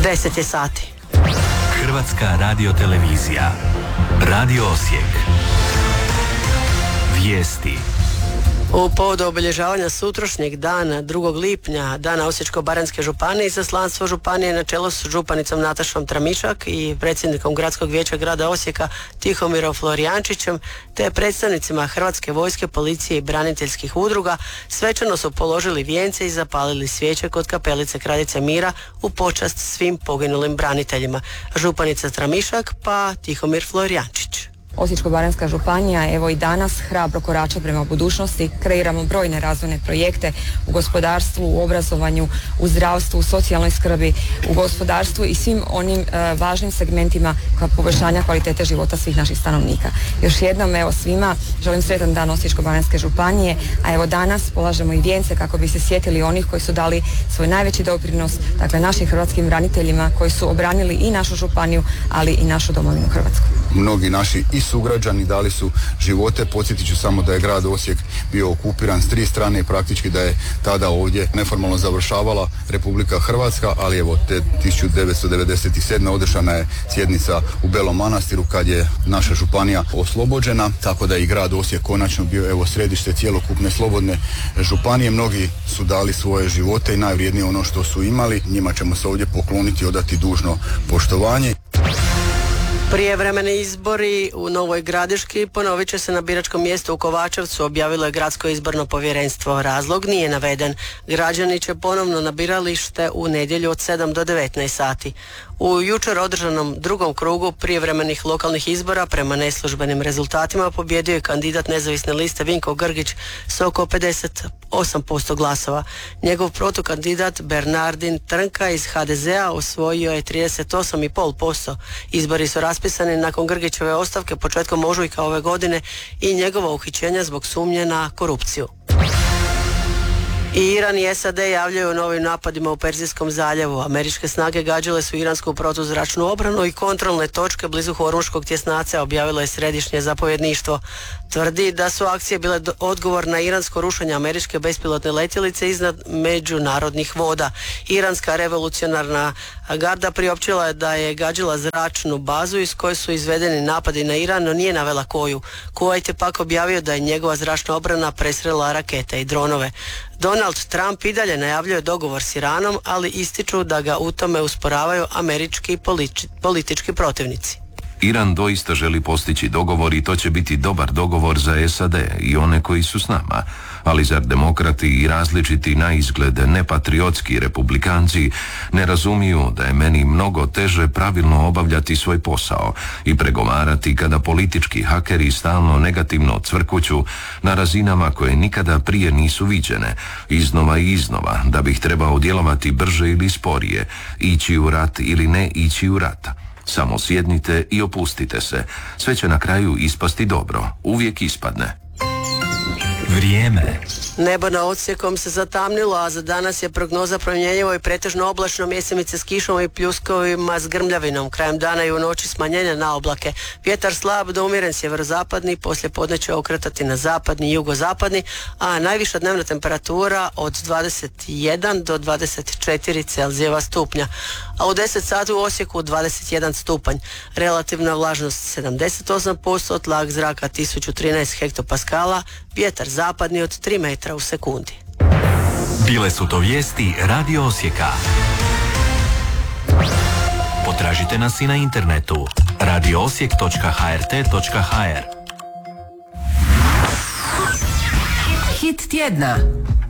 10 je sati. Hrvatska radiotelevizija. Radio Osijek. Vijesti. U povodu obilježavanja sutrašnjeg dana 2. lipnja, dana Osječko-baranjske županije, izaslanstvo županije na čelu s županicom Natašom Tramišak i predsjednikom Gradskog vijeća grada Osijeka Tihomirom Florijančićem te predstavnicima Hrvatske vojske, policije i braniteljskih udruga svečano su položili vijence i zapalili svijeće kod kapelice Kraljice Mira u počast svim poginulim braniteljima. Županica Tramišak pa Tihomir Florijančić. Osječko-baranjska županija evo i danas hrabro korača prema budućnosti, kreiramo brojne razvojne projekte u gospodarstvu, u obrazovanju, u zdravstvu, u socijalnoj skrbi, u gospodarstvu i svim onim važnim segmentima poboljšanja kvalitete života svih naših stanovnika. Još jednom evo svima želim sretan dan Osječko-baranjske županije, a evo danas polažemo i vijence kako bi se sjetili onih koji su dali svoj najveći doprinos, dakle našim hrvatskim braniteljima koji su obranili i našu županiju, ali i našu domovinu Hrvatsku. Mnogi naši i sugrađani dali su živote. Podsjetit ću samo da je grad Osijek bio okupiran s 3 strane i praktički da je tada ovdje neformalno završavala Republika Hrvatska, ali evo te 1997. održana je sjednica u Belom Manastiru kad je naša županija oslobođena, tako da je i grad Osijek konačno bio evo središte cjelokupne slobodne županije. Mnogi su dali svoje živote i najvrijednije ono što su imali. Njima ćemo se ovdje pokloniti i odati dužno poštovanje. Prijevremeni izbori u Novoj Gradiški ponovit će se na biračkom mjestu u Kovačevcu, objavilo je Gradsko izborno povjerenstvo. Razlog nije naveden. Građani će ponovno na biralište u nedjelju od 7 do 19 sati. U jučer održanom drugom krugu prijevremenih lokalnih izbora prema neslužbenim rezultatima pobjedio je kandidat nezavisne liste Vinko Grgić s oko 58% glasova. Njegov protukandidat Bernardin Trnka iz HDZ-a osvojio je 38,5%. Izbori su raspisani nakon Grgićeve ostavke početkom ožujka ove godine i njegova uhićenja zbog sumnje na korupciju. I Iran i SAD javljaju o novim napadima u Perzijskom zaljevu. Američke snage gađale su iransku protuzračnu obranu i kontrolne točke blizu Hormuškog tjesnaca, objavilo je središnje zapovjedništvo. Tvrdi da su akcije bile odgovor na iransko rušenje američke bespilotne letjelice iznad međunarodnih voda. Iranska revolucionarna garda priopćila je da je gađala zračnu bazu iz koje su izvedeni napadi na Iran, no nije navela koju. Kuvajt je pak objavio da je njegova zračna obrana presrela rakete i dronove. Donald Trump i dalje najavljuje dogovor s Iranom, ali ističu da ga u tome usporavaju američki politički protivnici. Iran doista želi postići dogovor i to će biti dobar dogovor za SAD i one koji su s nama, ali zar demokrati i različiti na izgled nepatriotski republikanci ne razumiju da je meni mnogo teže pravilno obavljati svoj posao i pregovarati kada politički hakeri stalno negativno cvrkuću na razinama koje nikada prije nisu viđene, iznova i iznova, da bih trebao djelovati brže ili sporije, ići u rat ili ne ići u rat. Samo sjednite i opustite se. Sve će na kraju ispasti dobro. Uvijek ispadne. Vrijeme. Nebo na Osijekom se zatamnilo, a za danas je prognoza promjenjivo i pretežno oblačno, mjesemice s kišom i pljuskovima s grmljavinom. Krajem dana i u noći smanjenje na oblake. Vjetar slab do umjeren sjeverozapadni, poslije podne će okretati na zapadni i jugozapadni, a najviša dnevna temperatura od 21 do 24 Celzijeva stupnja. A u 10 sati u Osijeku 21 stupanj. Relativna vlažnost 78%, tlak zraka 1013 hektopaskala, vjetar zapadni od 3 metra u sekundi. Bile su to vijesti Radio Osijeka. Potražite nas i na internetu radioosijek.hrt.hr. Hit tjedna.